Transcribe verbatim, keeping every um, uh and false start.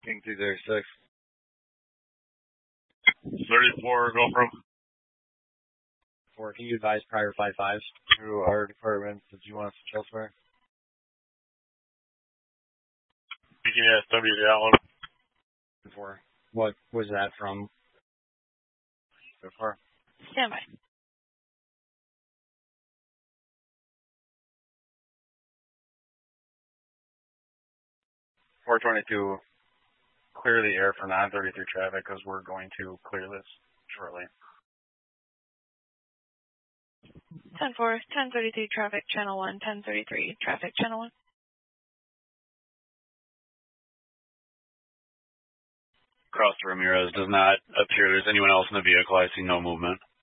King two thirty-six. thirty-four, go from. Four, can you advise prior five fives to our department that you want us to elsewhere? B K S W Allen. Four. What was that from? So far. Stand by. four twenty-two, clear the air for nine thirty-three traffic because we're going to clear this shortly. ten four, ten thirty-three traffic, channel one, ten thirty-three traffic, channel one. Cross to Ramirez, does not appear there's anyone else in the vehicle. I see no movement.